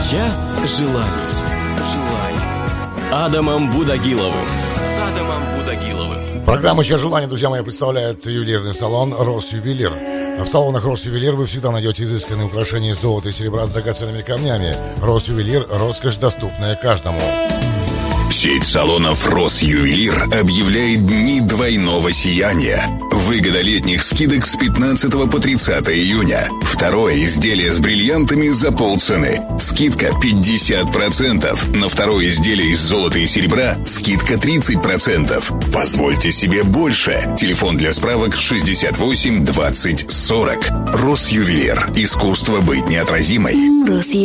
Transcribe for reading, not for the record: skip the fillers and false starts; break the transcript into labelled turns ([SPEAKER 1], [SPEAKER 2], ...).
[SPEAKER 1] Час желаний с Адамом Будагиловым.
[SPEAKER 2] Программу «Час желаний», друзья мои, представляет ювелирный салон «Росювелир». В салонах «Росювелир» вы всегда найдете изысканные украшения из золота и серебра с драгоценными камнями. «Росювелир» – роскошь, доступная каждому.
[SPEAKER 3] Сеть салонов «Росювелир» объявляет дни двойного сияния. Выгода летних скидок с 15 по 30 июня. Второе изделие с бриллиантами за полцены. Скидка 50%. На второе изделие из золота и серебра скидка 30%. Позвольте себе больше. Телефон для справок 68 20 40. «Росювелир». Искусство быть неотразимой.